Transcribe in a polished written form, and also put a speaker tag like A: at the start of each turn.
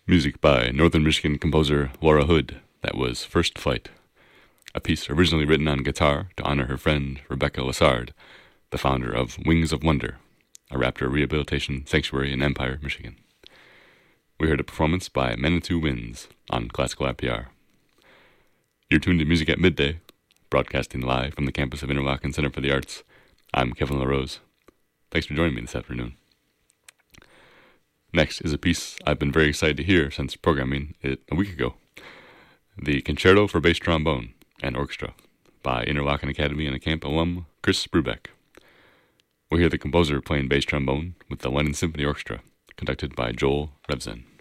A: Music by Northern Michigan composer Laura Hood. That was First Flight, a piece originally written on guitar to honor her friend Rebecca Lassard, the founder of Wings of Wonder, a raptor rehabilitation sanctuary in Empire, Michigan. We heard a performance by Manitou Winds on Classical IPR. You're tuned to Music at Midday, broadcasting live from the campus of Interlochen Center for the Arts. I'm Kevin LaRose. Thanks for joining me this afternoon. Next is a piece I've been very excited to hear since programming it a week ago. The Concerto for Bass Trombone and Orchestra by Interlochen Academy and Camp alum Chris Brubeck. We'll hear the composer playing bass trombone with the London Symphony Orchestra, conducted by Joel Revzen.